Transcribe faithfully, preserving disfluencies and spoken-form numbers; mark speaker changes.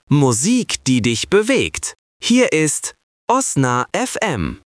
Speaker 1: Musik, die dich bewegt. Hier ist Osna F M.